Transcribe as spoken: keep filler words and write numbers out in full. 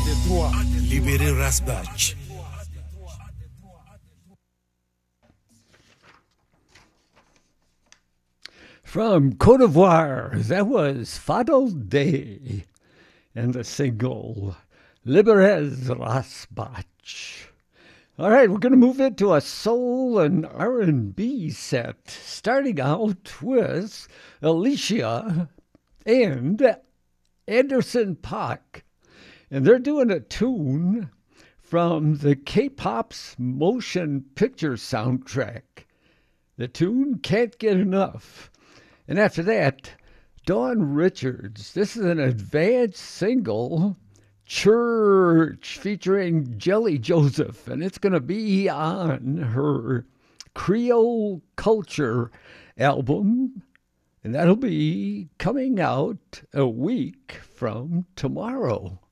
Libéré Rasbach. From Côte d'Ivoire, that was Fadel Day and the single Liberez Rasbach. All right, we're going to move into a soul and R and B set, starting out with Alicia and Anderson .Paak. And they're doing a tune from the K-pop's motion picture soundtrack. The tune Can't Get Enough. And after that, Dawn Richards. This is an advanced single, Church, featuring Jelly Joseph. And it's going to be on her Creole Culture album. And that'll be coming out a week from tomorrow.